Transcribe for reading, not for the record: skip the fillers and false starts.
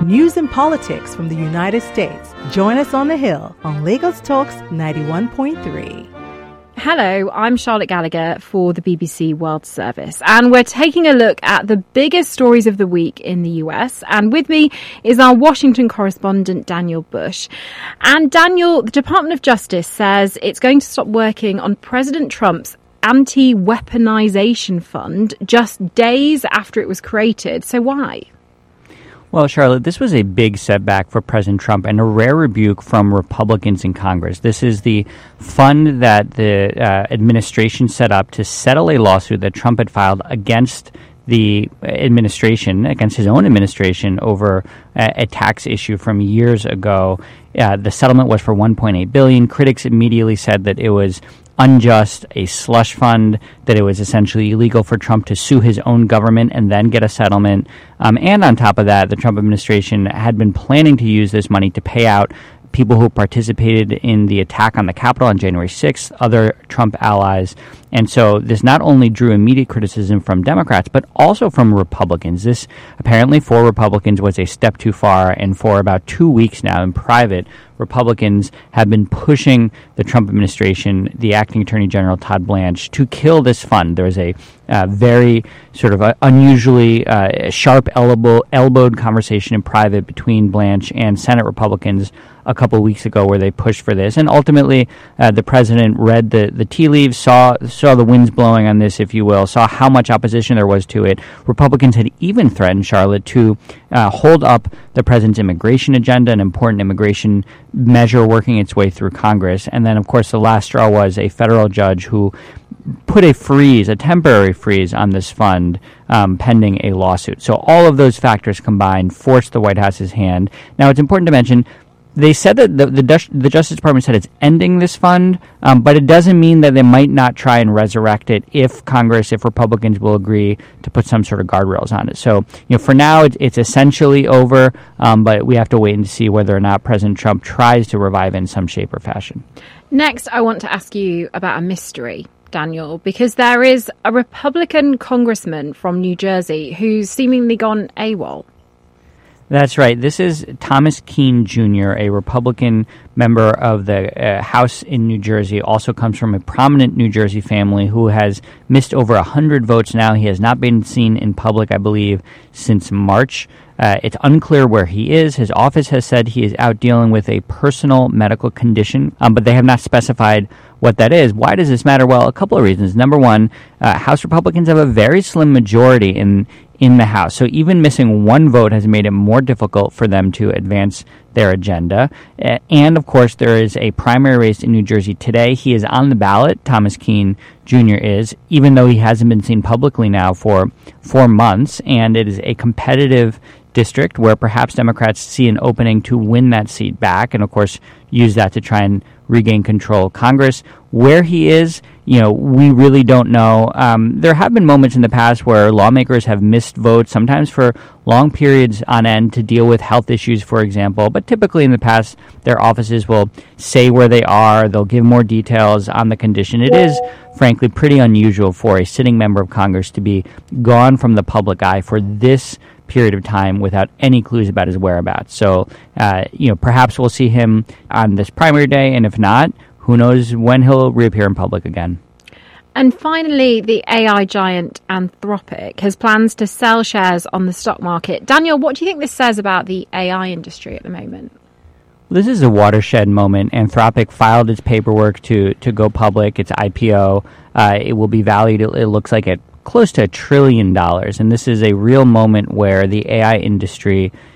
news and politics from the United States. Join us on the Hill on Lagos Talks 91.3. Hello, I'm Charlotte Gallagher for the BBC World Service, and we're taking a look at the biggest stories of the week in the US. And with me is our Washington correspondent, Daniel Bush. And Daniel, the Department of Justice says it's going to stop working on President Trump's anti-weaponization fund just days after it was created. So why? Well, Charlotte, this was a big setback for President Trump and a rare rebuke from Republicans in Congress. This is the fund that the administration set up to settle a lawsuit that Trump had filed against the administration, against his own administration, over a tax issue from years ago. The settlement was for $1.8 billion. Critics immediately said that it was unjust, a slush fund, that it was essentially illegal for Trump to sue his own government and then get a settlement. And on top of that, the Trump administration had been planning to use this money to pay out people who participated in the attack on the Capitol on January 6th, other Trump allies. And so this not only drew immediate criticism from Democrats, but also from Republicans. This apparently for Republicans was a step too far, and for about 2 weeks now in private, Republicans have been pushing the Trump administration, the acting Attorney General Todd Blanche, to kill this fund. There was a very sort of unusually sharp elbowed conversation in private between Blanche and Senate Republicans a couple of weeks ago where they pushed for this. And ultimately, the president read the tea leaves, saw the winds blowing on this, if you will, saw how much opposition there was to it. Republicans had even threatened, Charlotte, to hold up the president's immigration agenda, an important immigration measure working its way through Congress. And then, of course, the last straw was a federal judge who put a temporary freeze on this fund pending a lawsuit. So all of those factors combined forced the White House's hand. Now, it's important to mention, they said that the Justice Department said it's ending this fund, but it doesn't mean that they might not try and resurrect it if Republicans will agree to put some sort of guardrails on it. So, for now, it's essentially over, but we have to wait and see whether or not President Trump tries to revive it in some shape or fashion. Next, I want to ask you about a mystery, Daniel, because there is a Republican congressman from New Jersey who's seemingly gone AWOL. That's right. This is Thomas Kean Jr., a Republican member of the House in New Jersey, also comes from a prominent New Jersey family who has missed over 100 votes now. He has not been seen in public, I believe, since March. It's unclear where he is. His office has said he is out dealing with a personal medical condition, but they have not specified what that is. Why does this matter? Well, a couple of reasons. Number one, House Republicans have a very slim majority in the House. So even missing one vote has made it more difficult for them to advance their agenda. And, of course, there is a primary race in New Jersey today. He is on the ballot, Thomas Kean Jr. is, even though he hasn't been seen publicly now for 4 months. And it is a competitive district where perhaps Democrats see an opening to win that seat back and, of course, use that to try and regain control of Congress. Where he is, we really don't know. There have been moments in the past where lawmakers have missed votes, sometimes for long periods on end to deal with health issues, for example. But typically in the past, their offices will say where they are. They'll give more details on the condition. It is, frankly, pretty unusual for a sitting member of Congress to be gone from the public eye for this period of time without any clues about his whereabouts. So, perhaps we'll see him on this primary day, and if not, who knows when he'll reappear in public again. And finally, the AI giant Anthropic has plans to sell shares on the stock market. Daniel, what do you think this says about the AI industry at the moment? This is a watershed moment. Anthropic filed its paperwork to go public, its IPO. It will be valued, it looks like, at close to $1 trillion. And this is a real moment where the AI industry